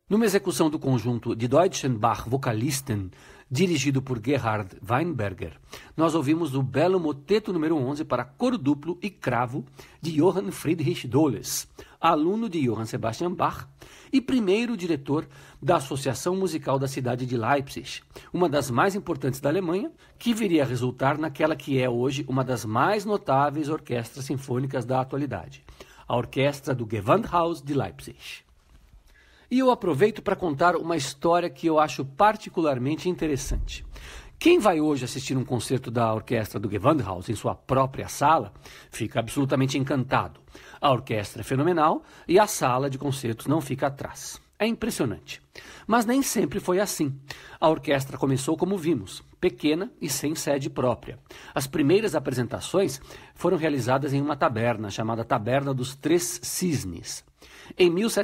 Numa execução do conjunto Die Deutschen Bach-Vokalisten, dirigido por Gerhard Weinberger, nós ouvimos o belo moteto número 11 para coro duplo e cravo de Johann Friedrich Doles, aluno de Johann Sebastian Bach e primeiro diretor da Associação Musical da cidade de Leipzig, uma das mais importantes da Alemanha, que viria a resultar naquela que é hoje uma das mais notáveis orquestras sinfônicas da atualidade, a Orquestra do Gewandhaus de Leipzig. E eu aproveito para contar uma história que eu acho particularmente interessante. Quem vai hoje assistir um concerto da Orquestra do Gewandhaus em sua própria sala, fica absolutamente encantado. A orquestra é fenomenal e a sala de concertos não fica atrás. É impressionante. Mas nem sempre foi assim. A orquestra começou como vimos, pequena e sem sede própria. As primeiras apresentações foram realizadas em uma taberna chamada Taberna dos Três Cisnes. Em